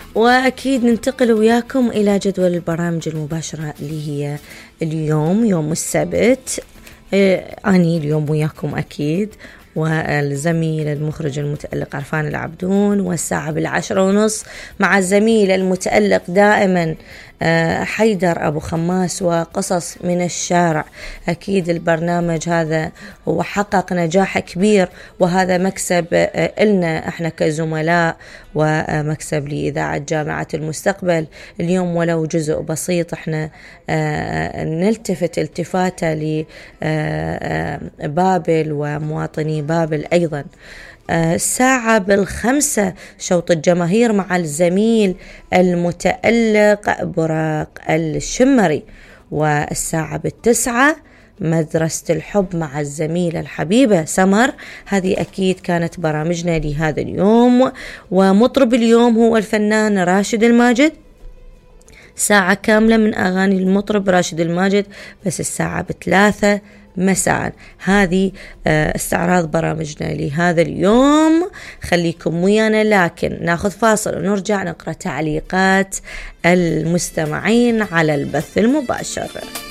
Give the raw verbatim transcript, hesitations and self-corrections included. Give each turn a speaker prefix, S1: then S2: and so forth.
S1: وأكيد ننتقل وياكم إلى جدول البرامج المباشرة اللي هي اليوم يوم السبت. أني اليوم وياكم أكيد، والزميل المخرج المتألق عرفان العبدون، والساعة بالعشرة ونص مع الزميل المتألق دائما حيدر أبو خماس وقصص من الشارع. أكيد البرنامج هذا هو حقق نجاح كبير، وهذا مكسب إلنا إحنا كزملاء، ومكسب لإذاعة جامعة المستقبل. اليوم ولو جزء بسيط إحنا نلتفت التفاتة لبابل ومواطني بابل أيضا. الساعة بالخمسة شوط الجماهير مع الزميل المتألق براق الشمري، والساعة بالتسعة مدرسة الحب مع الزميلة الحبيبة سمر. هذه أكيد كانت برامجنا لهذا اليوم. ومطرب اليوم هو الفنان راشد الماجد، ساعة كاملة من أغاني المطرب راشد الماجد، بس الساعة بثلاثة مساء. هذه استعراض برامجنا لهذا اليوم. خليكم ويانا، لكن ناخذ فاصل ونرجع نقرأ تعليقات المستمعين على البث المباشر.